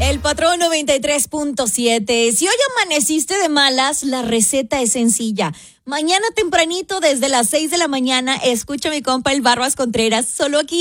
El Patrón 93.7. Si hoy amaneciste de malas, la receta es sencilla. Mañana tempranito, desde las 6 de la mañana, escucha a mi compa el Barbas Contreras, solo aquí